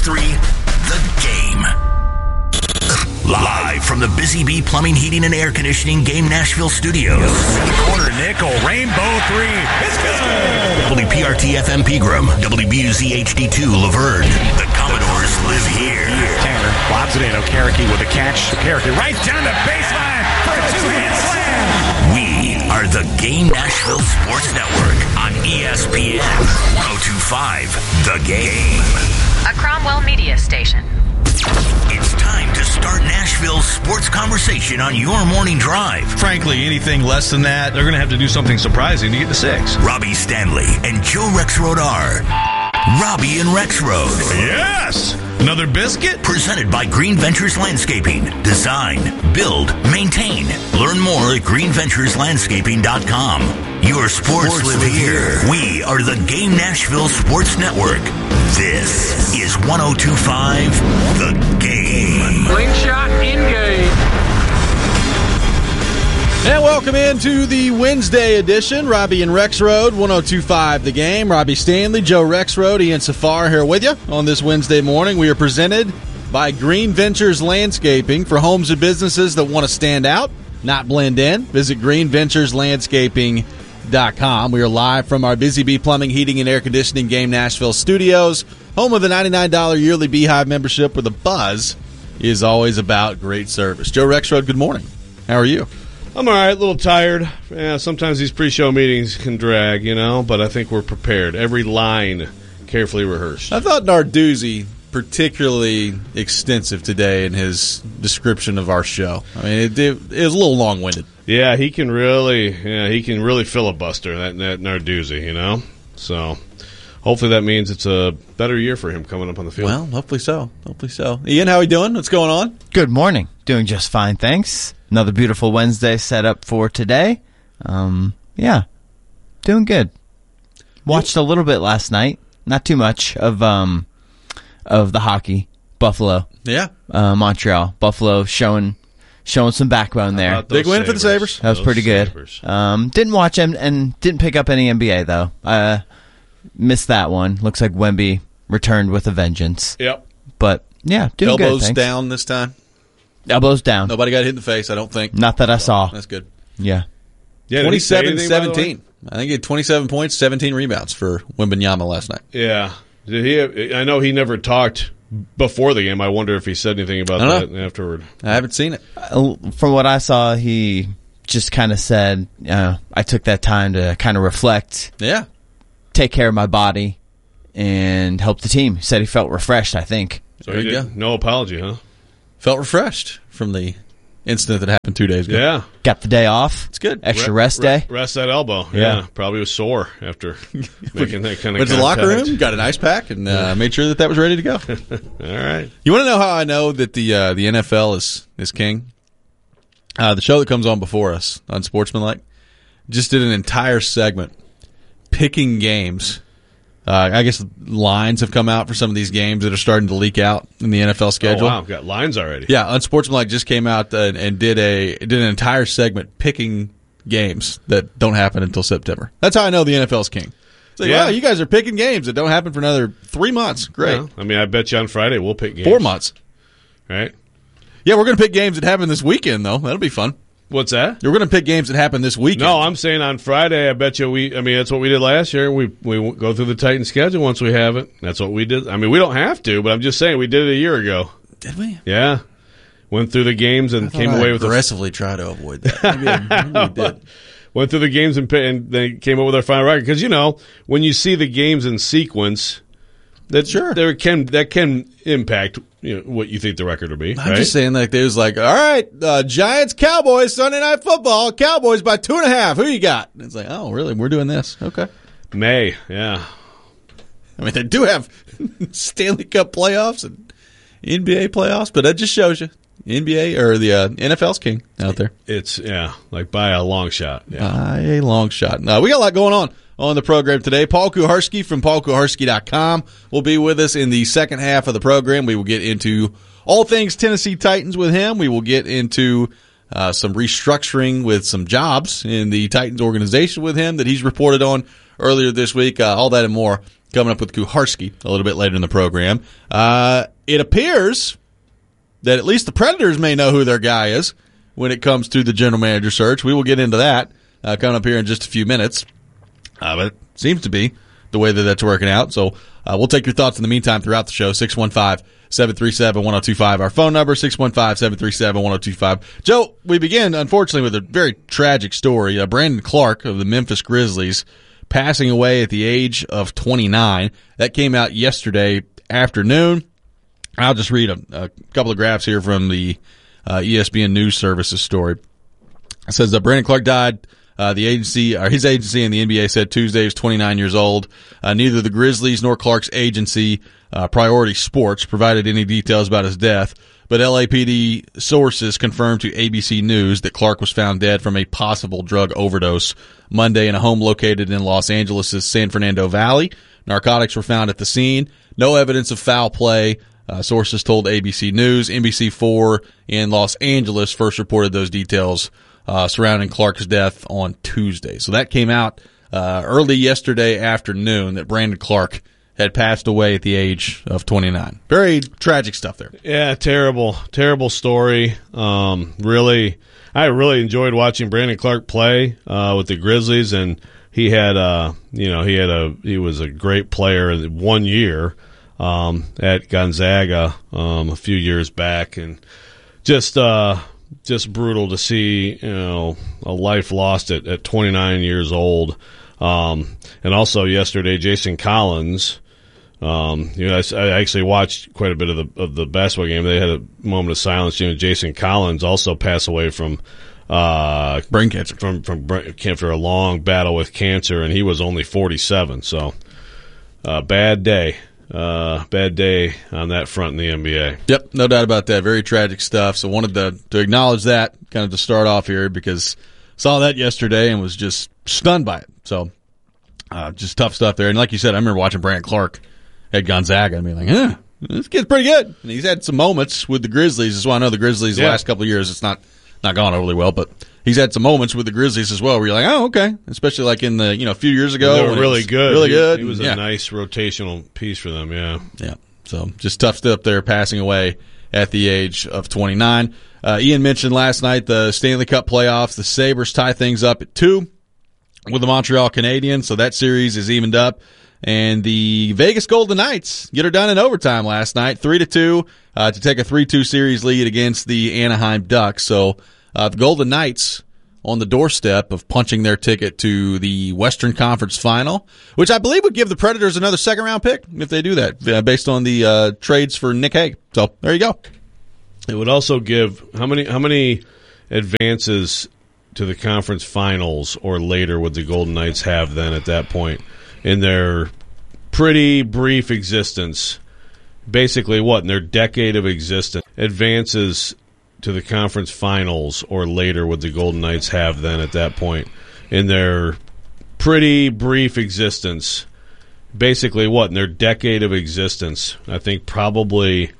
The Game. Live from the Busy Bee Plumbing, Heating, and Air Conditioning Game Nashville studios. The corner nickel, rainbow three. It's good. WPRT FM Pegram, WBUZ HD2 Laverne. The Commodores live here. Tanner lobs it in. Okereke with a catch. Okereke right down the baseline for a two-hand slam. We are the Game Nashville Sports Network on ESPN 1025 The Game. A Cromwell Media station. It's time to start Nashville's sports conversation on your morning drive. Frankly, anything less than that, they're going to have to do something surprising to get to 6. Robbie Stanley and Joe Rexrode are Robbie and Rexrode. Yes! Another biscuit? Presented by Green Ventures Landscaping. Design, build, maintain. Learn more at greenventureslandscaping.com. Your sports live here. We are the Game Nashville Sports Network. This is 1025 The Game. Slingshot engage. And welcome into the Wednesday edition. Robbie and Rexrode, 1025 The Game. Robbie Stanley, Joe Rexrode, Ian Safar here with you on this Wednesday morning. We are presented by Green Ventures Landscaping for homes and businesses that want to stand out, not blend in. Visit greenventureslandscaping.com. We are live from our Busy Bee Plumbing, Heating, and Air Conditioning Game Nashville studios, home of the $99 yearly Beehive membership where the buzz is always about great service. Joe Rexrode, good morning. How are you? I'm all right, a little tired. Yeah, sometimes these pre-show meetings can drag, but I think we're prepared. Every line carefully rehearsed. I thought Narduzzi particularly extensive today in his description of our show. I mean, it was a little long-winded. Yeah, he can really filibuster that Narduzzi, So hopefully that means it's a better year for him coming up on the field. Well, hopefully so. Ian, how are you doing? What's going on? Good morning. Doing just fine, thanks. Another beautiful Wednesday set up for today. Yeah, doing good. Watched a little bit last night. Not too much of the hockey. Buffalo. Yeah. Montreal. Buffalo showing some backbone there. Big win for the Sabres. That was pretty good. Didn't watch him and didn't pick up any NBA, though. Missed that one. Looks like Wemby returned with a vengeance. Yep. but yeah, doing good. Elbows down this time? Elbows down. Nobody got hit in the face, I don't think. Not that I saw. That's good. Yeah. 27-17. I think he had 27 points, 17 rebounds for Wembanyama last night. Yeah. Did he? I know he never talked before the game. I wonder if he said anything about that afterward. I haven't seen it. From what I saw, he just kind of said, I took that time to kind of reflect. Yeah. Take care of my body and help the team. He said he felt refreshed, I think. So he did no apology, huh? Felt refreshed from the incident that happened 2 days ago. Yeah. Got the day off. It's good. Extra rest day. Rest that elbow. Yeah. Probably was sore after making that kind of went to the locker room, got an ice pack, and made sure that was ready to go. All right. You want to know how I know that the NFL is king? The show that comes on before us, Unsportsmanlike, just did an entire segment picking games. I guess lines have come out for some of these games that are starting to leak out in the NFL schedule. Oh, wow. Got lines already. Yeah, Unsportsmanlike just came out and did an entire segment picking games that don't happen until September. That's how I know the NFL's king. It's like, wow, you guys are picking games that don't happen for another 3 months. Great. Yeah. I mean, I bet you on Friday we'll pick games. 4 months. Right? Yeah, we're going to pick games that happen this weekend, though. That'll be fun. What's that? We're going to pick games that happen this weekend. No, I'm saying on Friday, I bet you that's what we did last year. We go through the Titans schedule once we have it. That's what we did. I mean, we don't have to, but I'm just saying we did it a year ago. Did we? Yeah. Went through the games and came away with aggressively try to avoid that. Maybe we did. Went through the games and they came up with our final record. Because, when you see the games in sequence, that can impact what you think the record will be. I'm just saying, there's all right, Giants, Cowboys, Sunday Night Football, Cowboys by 2.5. Who you got? And it's like, oh, really? We're doing this? Okay. May, yeah. I mean, they do have Stanley Cup playoffs and NBA playoffs, but that just shows you NBA or the NFL's king out there. It's by a long shot. Yeah. By a long shot. We got a lot going on the program today. Paul Kuharsky from paulkuharsky.com will be with us in the second half of the program. We will get into all things Tennessee Titans with him. We will get into some restructuring with some jobs in the Titans organization with him that he's reported on earlier this week. All that and more coming up with Kuharski a little bit later in the program. It appears that at least the Predators may know who their guy is when it comes to the general manager search. We will get into that coming up here in just a few minutes. But it seems to be the way that that's working out. So we'll take your thoughts in the meantime throughout the show. 615-737-1025. Our phone number, 615-737-1025. Joe, we begin, unfortunately, with a very tragic story. Brandon Clarke of the Memphis Grizzlies passing away at the age of 29. That came out yesterday afternoon. I'll just read a couple of graphs here from the ESPN News Services story. It says that Brandon Clarke died. His agency and the NBA said Tuesday he was 29 years old. Neither the Grizzlies nor Clark's agency, Priority Sports, provided any details about his death, but LAPD sources confirmed to ABC News that Clarke was found dead from a possible drug overdose Monday in a home located in Los Angeles' San Fernando Valley. Narcotics were found at the scene. No evidence of foul play. Sources told ABC News. NBC4 in Los Angeles first reported those details surrounding Clarke's death on Tuesday. So that came out early yesterday afternoon that Brandon Clarke had passed away at the age of 29. Very tragic stuff there. Yeah, terrible story. I really enjoyed watching Brandon Clarke play with the Grizzlies, and he was a great player in 1 year at Gonzaga a few years back, and just brutal to see, a life lost at 29 years old. And also yesterday, Jason Collins, I actually watched quite a bit of the basketball game. They had a moment of silence. Jason Collins also passed away from brain cancer. After a long battle with cancer, and he was only 47. So, bad day. Bad day on that front in the NBA. Yep, no doubt about that. Very tragic stuff. So wanted to acknowledge that kind of to start off here because saw that yesterday and was just stunned by it. So just tough stuff there. And like you said, I remember watching Brandon Clarke at Gonzaga and being like, this kid's pretty good. And he's had some moments with the Grizzlies as well. I know the Grizzlies the last couple of years it's not gone overly well, but he's had some moments with the Grizzlies as well where you're like, oh, okay. Especially like in the, a few years ago. They were really good. Really good. He was a nice rotational piece for them, yeah. Yeah. So just tough stuff there, passing away at the age of 29. Ian mentioned last night the Stanley Cup playoffs. The Sabres tie things up at 2 with the Montreal Canadiens, so that series is evened up. And the Vegas Golden Knights get her done in overtime last night, 3-2, to take a 3-2 series lead against the Anaheim Ducks. So the Golden Knights on the doorstep of punching their ticket to the Western Conference Final, which I believe would give the Predators another second-round pick if they do that, based on the trades for Nick Hague. So there you go. It would also give how many advances to the conference finals or later would the Golden Knights have then at that point in their pretty brief existence? Basically, in their decade of existence, advances to the conference finals or later would the Golden Knights have then at that point in their pretty brief existence? Basically, in their decade of existence, I think probably